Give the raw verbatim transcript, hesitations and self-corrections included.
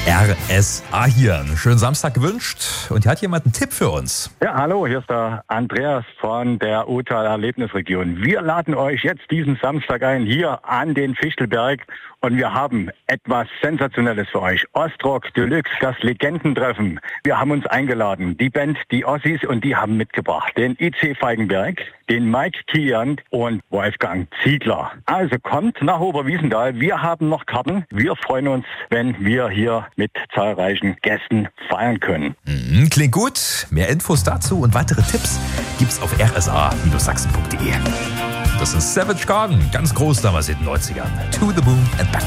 R S A hier. Einen schönen Samstag gewünscht. Und hier hat jemand einen Tipp für uns. Ja, hallo, hier ist der Andreas von der Utal Erlebnisregion. Wir laden euch jetzt diesen Samstag ein, hier an den Fichtelberg. Und wir haben etwas Sensationelles für euch. Ostrock Deluxe, das Legendentreffen. Wir haben uns eingeladen. Die Band, die Ossis, und die haben mitgebracht den I C Feigenberg, den Mike Kian und Wolfgang Ziegler. Also kommt nach Oberwiesenthal. Wir haben noch Karten. Wir freuen uns, wenn wir hier mit zahlreichen Gästen feiern können. Mhm, klingt gut. Mehr Infos dazu und weitere Tipps gibt's auf r s a Sachsen punkt d e. Das ist Savage Garden, ganz groß damals in den neunzigern. To the Moon and Back.